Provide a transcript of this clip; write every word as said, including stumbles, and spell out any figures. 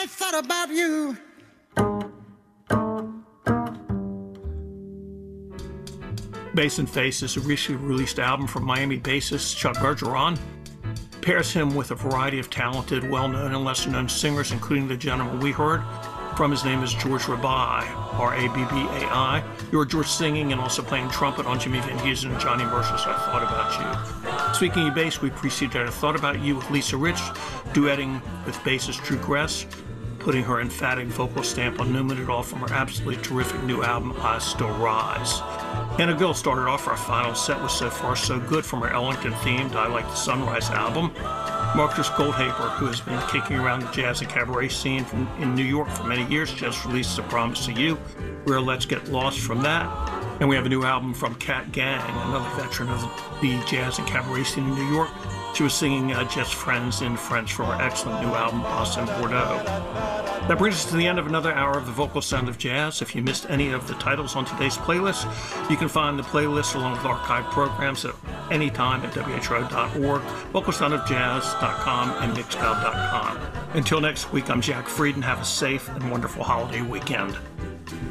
thought about you. Bass and Face is a recently released album from Miami bassist Chuck Bergeron. Pairs him with a variety of talented, well-known and lesser-known singers, including the gentleman we heard from. His name is George Rabbi, R A B B A I. You heard George singing and also playing trumpet on Jimmy Van Heusen and Johnny Mercer's I Thought About You. Speaking of bass, we preceded I Thought About You with Lisa Rich, duetting with bassist Drew Gress, putting her emphatic vocal stamp on Newman It All from her absolutely terrific new album, I Still Rise. Hannah Gill started off our final set with So Far So Good from her Ellington-themed I Like the Sunrise album. Marcus Goldhaber, who has been kicking around the jazz and cabaret scene from, in New York for many years, just released A Promise to You. We're Let's Get Lost from that. And we have a new album from Kat Gang, another veteran of the jazz and cabaret scene in New York. She was singing uh, Just Friends in French from her excellent new album, Us in Bordeaux. That brings us to the end of another hour of the Vocal Sound of Jazz. If you missed any of the titles on today's playlist, you can find the playlist along with archived programs at any time at W H R O dot org, vocal sound of jazz dot com, and mixcloud dot com. Until next week, I'm Jack Frieden. Have a safe and wonderful holiday weekend.